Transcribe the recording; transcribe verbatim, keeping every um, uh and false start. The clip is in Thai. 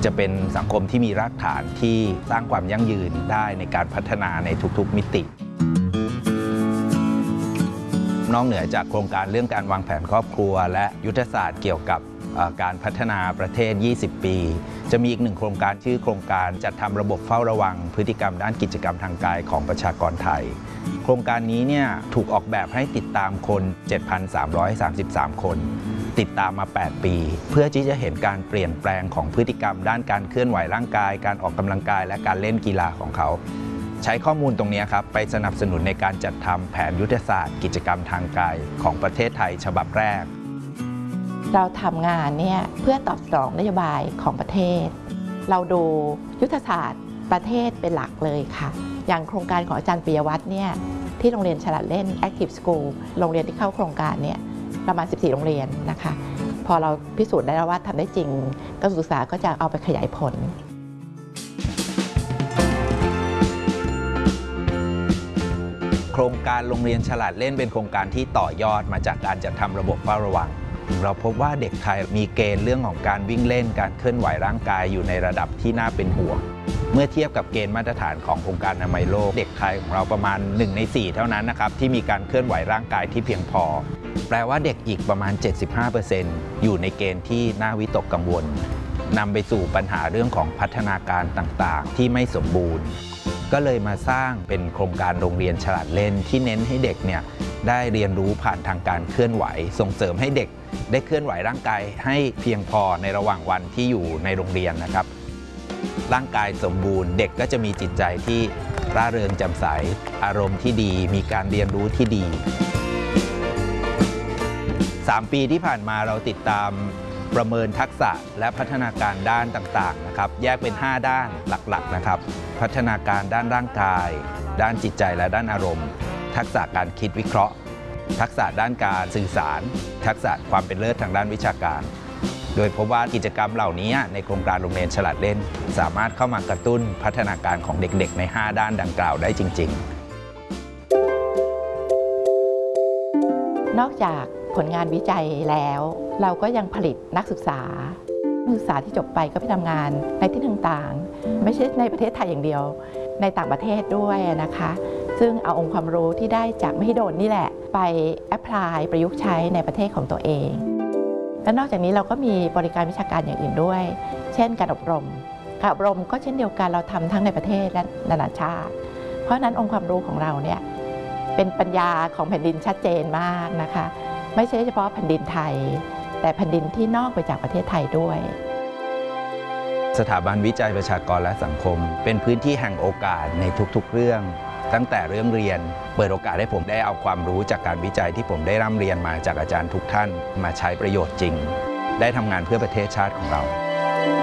จะเป็นสังคมที่มีรากฐานที่สร้างความยั่งยืนได้ในการพัฒนาในทุกๆมิตินอกเหนือจากโครงการเรื่องการวางแผนครอบครัวและยุทธศาสตร์เกี่ยวกับการพัฒนาประเทศยี่สิบปีจะมีอีกหนึ่งโครงการชื่อโครงการจัดทำระบบเฝ้าระวังพฤติกรรมด้านกิจกรรมทางกายของประชากรไทยโครงการนี้เนี่ยถูกออกแบบให้ติดตามคน เจ็ดพันสามร้อยสามสิบสาม คนติดตามมาแปดปีเพื่อที่จะเห็นการเปลี่ยนแปลงของพฤติกรรมด้านการเคลื่อนไหวร่างกายการออกกำลังกายและการเล่นกีฬาของเขาใช้ข้อมูลตรงนี้ครับไปสนับสนุนในการจัดทำแผนยุทธศาสตร์กิจกรรมทางกายของประเทศไทยฉบับแรกเราทำงานเนี่ยเพื่อตอบสนองนโยบายของประเทศเราดูยุทธศาสตร์ประเทศเป็นหลักเลยค่ะอย่างโครงการของอาจารย์ปิยวัฒน์เนี่ยที่โรงเรียนฉลาดเล่น Active School โรงเรียนที่เข้าโครงการเนี่ยประมาณสิบสี่โรงเรียนนะคะพอเราพิสูจน์ได้แล้วว่าทำได้จริงกระทรวงศึกษาก็จะเอาไปขยายผลโครงการโรงเรียนฉลาดเล่นเป็นโครงการที่ต่อยอดมาจากการจัดทำระบบเฝ้าระวังเราพบว่าเด็กไทยมีเกณฑ์เรื่องของการวิ่งเล่นการเคลื่อนไหวร่างกายอยู่ในระดับที่น่าเป็นห่วงเมื่อเทียบกับเกณฑ์มาตรฐานขององค์การอนามัยโลกเด็กไทยของเราประมาณหนึ่งในสี่เท่านั้นนะครับที่มีการเคลื่อนไหวร่างกายที่เพียงพอแปลว่าเด็กอีกประมาณ เจ็ดสิบห้าเปอร์เซ็นต์ อยู่ในเกณฑ์ที่น่าวิตกกังวลนำไปสู่ปัญหาเรื่องของพัฒนาการต่างๆที่ไม่สมบูรณ์ก็เลยมาสร้างเป็นโครงการโรงเรียนฉลาดเล่นที่เน้นให้เด็กเนี่ยได้เรียนรู้ผ่านทางการเคลื่อนไหวส่งเสริมให้เด็กได้เคลื่อนไหวร่างกายให้เพียงพอในระหว่างวันที่อยู่ในโรงเรียนนะครับร่างกายสมบูรณ์เด็กก็จะมีจิตใจที่ร่าเริงแจ่มใสอารมณ์ที่ดีมีการเรียนรู้ที่ดีสามปีที่ผ่านมาเราติดตามประเมินทักษะและพัฒนาการด้านต่างๆนะครับแยกเป็นห้าด้านหลักๆนะครับพัฒนาการด้านร่างกายด้านจิตใจและด้านอารมณ์ทักษะการคิดวิเคราะห์ทักษะด้านการสื่อสารทักษะความเป็นเลิศทางด้านวิชาการโดยพบว่ากิจกรรมเหล่านี้ในโครงการโรงเรียนฉลาดเล่นสามารถเข้ามากระตุ้นพัฒนาการของเด็กๆในห้าด้านดังกล่าวได้จริงๆนอกจากผลงานวิจัยแล้วเราก็ยังผลิตนักศึกษานักศึกษาที่จบไปก็ไปทำงานในที่ต่างๆไม่ใช่ในประเทศไทยอย่างเดียวในต่างประเทศด้วยนะคะซึ่งเอาองค์ความรู้ที่ได้จากมหิดลนี่แหละไปแอพพลายประยุกต์ใช้ในประเทศของตัวเองและนอกจากนี้เราก็มีบริการวิชาการอย่างอื่นด้วยเช่นการอบรมการอบรมก็เช่นเดียวกันเราทำทั้งในประเทศและนานาชาติเพราะฉะนั้นองค์ความรู้ของเราเนี่ยเป็นปัญญาของแผ่นดินชัดเจนมากนะคะไม่ใช่เฉพาะแผ่นดินไทยแต่แผ่นดินที่นอกไปจากประเทศไทยด้วยสถาบันวิจัยประชากรและสังคมเป็นพื้นที่แห่งโอกาสในทุกๆเรื่องตั้งแต่เรื่องเรียนเปิดโอกาสให้ผมได้เอาความรู้จากการวิจัยที่ผมได้ร่ำเรียนมาจากอาจารย์ทุกท่านมาใช้ประโยชน์จริงได้ทำงานเพื่อประเทศชาติของเรา